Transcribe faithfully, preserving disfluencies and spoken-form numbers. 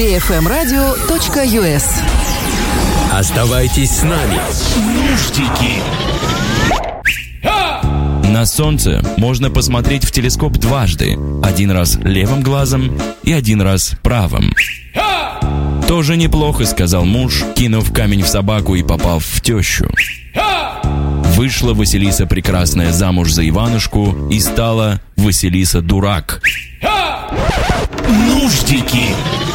би эф эм радио точка ю эс. Оставайтесь с нами. Нуждики. На Солнце можно посмотреть в телескоп дважды. Один раз левым глазом и один раз правым. «Тоже неплохо», — сказал муж, кинув камень в собаку и попав в тещу. Вышла Василиса Прекрасная замуж за Иванушку и стала Василиса Дурак. Нуждики.